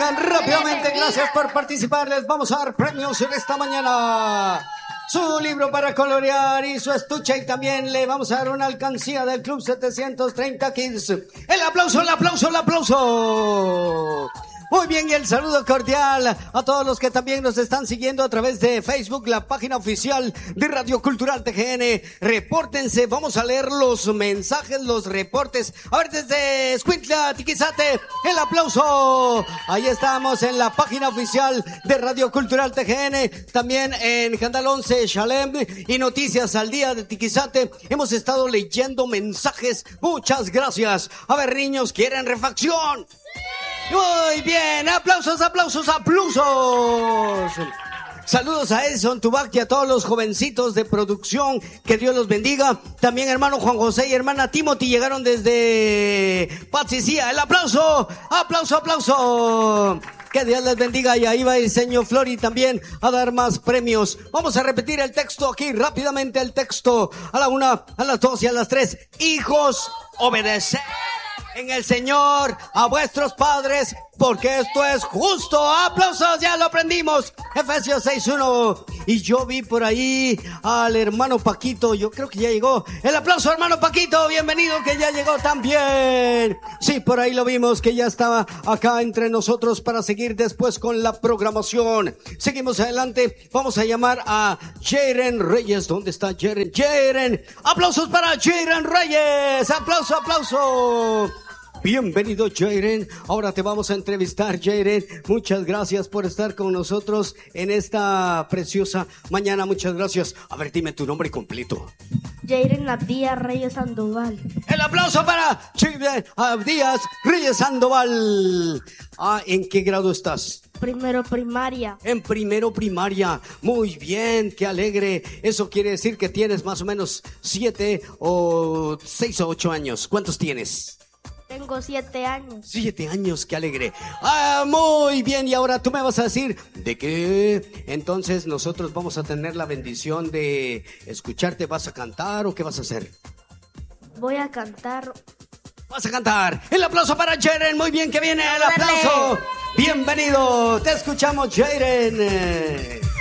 Oigan, rápidamente, gracias por participar. Les vamos a dar premios en esta mañana. Su libro para colorear y su estuche, y también le vamos a dar una alcancía del Club 730 Kids. El aplauso, el aplauso, el aplauso. Muy bien, y el saludo cordial a todos los que también nos están siguiendo a través de Facebook, la página oficial de Radio Cultural TGN. Repórtense, vamos a leer los mensajes, los reportes. A ver, desde Escuintla, Tiquizate, el aplauso. Ahí estamos en la página oficial de Radio Cultural TGN. También en Canal 11, Chalem y Noticias al Día de Tiquizate. Hemos estado leyendo mensajes. Muchas gracias. A ver, niños, ¿quieren refacción? Muy bien, aplausos, aplausos, aplausos. Saludos a Edson Tubac y a todos los jovencitos de producción, que Dios los bendiga. También hermano Juan José y hermana Timothy llegaron desde Patsicía. El aplauso, aplauso, aplauso. Que Dios les bendiga, y ahí va el señor Flori también a dar más premios. Vamos a repetir el texto aquí rápidamente, el texto a la 1, a las 2 y a las 3. Hijos, obedeced en el Señor a vuestros padres, porque esto es justo. Aplausos, ya lo aprendimos. Efesios 6:1. Y yo vi por ahí al hermano Paquito, yo creo que ya llegó. El aplauso, hermano Paquito, bienvenido, que ya llegó también. Sí, por ahí lo vimos, que ya estaba acá entre nosotros para seguir después con la programación. Seguimos adelante, vamos a llamar a Jaren Reyes. ¿Dónde está Jaren? Jaren, aplausos para Jaren Reyes. Aplauso, aplauso. Bienvenido, Jaren. Ahora te vamos a entrevistar, Jaren. Muchas gracias por estar con nosotros en esta preciosa mañana. Muchas gracias. A ver, dime tu nombre completo. Jaren Abdías Reyes Sandoval. El aplauso para Jaren Abdías Reyes Sandoval. ¿En qué grado estás? Primero primaria. En primero primaria. Muy bien, qué alegre. Eso quiere decir que tienes más o menos 7 o 6 o 8 años. ¿Cuántos tienes? Tengo 7 años. 7 años, qué alegre. Muy bien, y ahora tú me vas a decir de qué. Entonces nosotros vamos a tener la bendición de escucharte. ¿Vas a cantar o qué vas a hacer? Voy a cantar. Vas a cantar. El aplauso para Jaren. Muy bien, que viene el aplauso. Bienvenido. Te escuchamos, Jaren.